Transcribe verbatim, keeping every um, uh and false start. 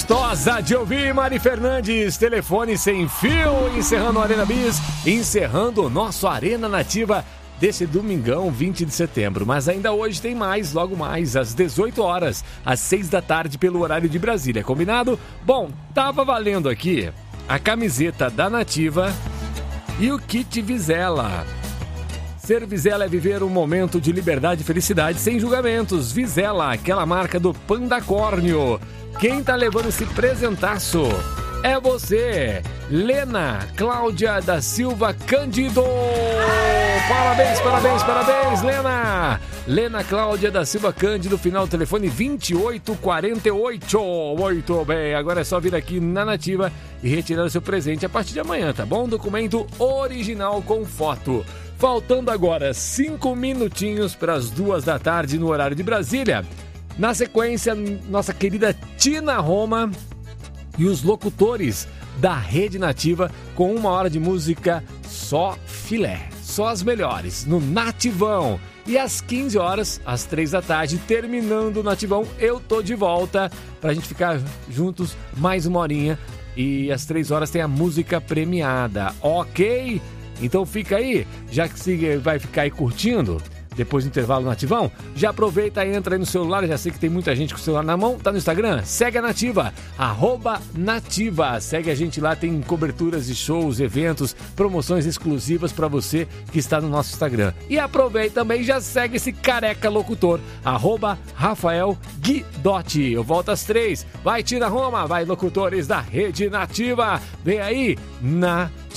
gostosa de ouvir, Mari Fernandes, telefone sem fio, encerrando o Arena Bis, encerrando o nosso Arena Nativa desse domingão, vinte de setembro. Mas ainda hoje tem mais, logo mais, às dezoito horas, às seis da tarde, pelo horário de Brasília, combinado? Bom, tava valendo aqui a camiseta da Nativa e o kit Vizela. Ser Vizela é viver um momento de liberdade e felicidade sem julgamentos. Vizela, aquela marca do Pandacórnio. Quem tá levando esse presentaço é você, Lena Cláudia da Silva Cândido. Parabéns, parabéns, parabéns, Lena. Lena Cláudia da Silva Cândido, final do telefone vinte e oito quarenta e oito. Muito bem, agora é só vir aqui na Nativa e retirar o seu presente a partir de amanhã, tá bom? Documento original com foto. Faltando agora cinco minutinhos para as duas da tarde no horário de Brasília. Na sequência, nossa querida Tina Roma e os locutores da Rede Nativa com uma hora de música só filé, só as melhores, no Nativão. E às quinze horas, às três da tarde, terminando o Nativão, eu tô de volta pra gente ficar juntos mais uma horinha. E às três horas tem a música premiada, ok? Então fica aí, já que você vai ficar aí curtindo depois do intervalo Nativão, já aproveita e entra aí no celular, já sei que tem muita gente com o celular na mão, tá no Instagram? Segue a Nativa, arroba Nativa, segue a gente lá, tem coberturas de shows, eventos, promoções exclusivas pra você que está no nosso Instagram. E aproveita também, já segue esse careca locutor, arroba Rafael Guidotti. Eu volto às três, vai Tina Roma, vai locutores da Rede Nativa, vem aí, Nativa.